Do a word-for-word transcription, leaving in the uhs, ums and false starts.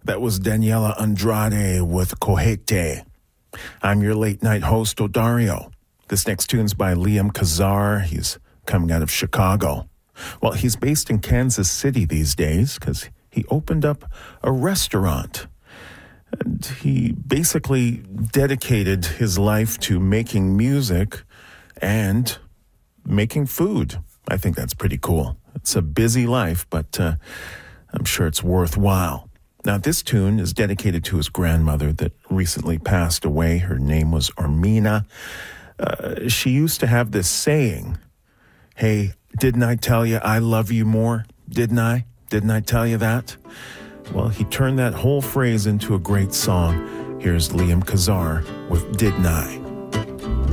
That was Daniela Andrade with Cojete. I'm your late night host, Odario. This next tune's by Liam Kazar. He's coming out of Chicago. Well, he's based in Kansas City these days because he opened up a restaurant. And he basically dedicated his life to making music and making food. I think that's pretty cool. It's a busy life, but uh, I'm sure it's worthwhile. Now, this tune is dedicated to his grandmother that recently passed away. Her name was Armina. Uh, she used to have this saying, hey, didn't I tell you I love you more? Didn't I? Didn't I tell you that? Well, he turned that whole phrase into a great song. Here's Liam Kazar with Didn't I?